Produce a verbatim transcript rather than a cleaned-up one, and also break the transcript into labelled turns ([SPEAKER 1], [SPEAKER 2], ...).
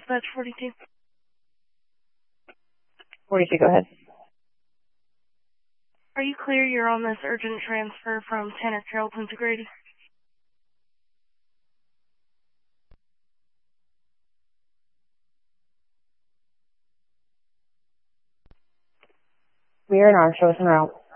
[SPEAKER 1] dispatch forty-two.
[SPEAKER 2] forty-two, go ahead.
[SPEAKER 1] Are you clear you're on this urgent transfer from Tanner Carrollton to Grady?
[SPEAKER 2] We are in our show us en route.